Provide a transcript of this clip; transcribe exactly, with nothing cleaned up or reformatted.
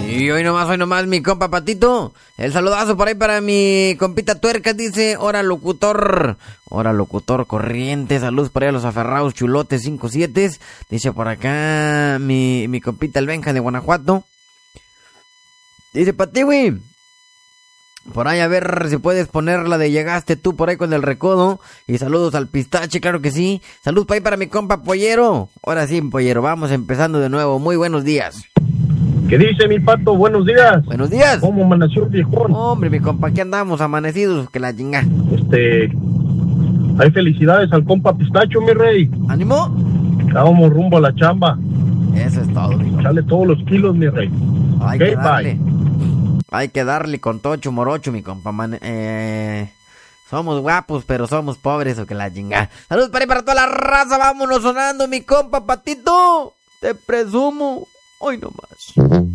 Y hoy nomás, hoy nomás, mi compa Patito. El saludazo por ahí para mi compita Tuerca, dice, hora locutor. Hora locutor corriente, saludos por ahí a los aferrados chulotes cinco siete. Dice por acá mi, mi compita el Benja de Guanajuato. Dice, Patiwi, por ahí a ver si puedes poner la de llegaste tú por ahí con el recodo. Y saludos al pistache, claro que sí. Saludos por ahí para mi compa Pollero. Ahora sí, Pollero, vamos empezando de nuevo. Muy buenos días. ¿Qué dice mi Pato? Buenos días. Buenos días. ¿Cómo amaneció el viejón? Hombre, mi compa, aquí andamos amanecidos, que la chinga. Este, hay felicidades al compa Pistacho, mi rey. ¿Ánimo? Vamos rumbo a la chamba. Eso es todo, mi compa. Sale todos los kilos, mi rey. Hay Okay, que darle. bye. Hay que darle con tocho morocho, mi compa. Man, eh, somos guapos, pero somos pobres, o que la chinga. Saludos para ahí para toda la raza. Vámonos sonando, mi compa Patito. Te presumo. Hoy nomás.